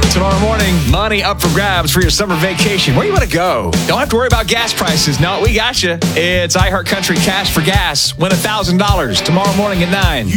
Tomorrow morning, money up for grabs for your summer vacation. Where you want to go? Don't have to worry about gas prices. No, we got you. It's iHeart Country Cash for Gas. Win $1,000 tomorrow morning at 9.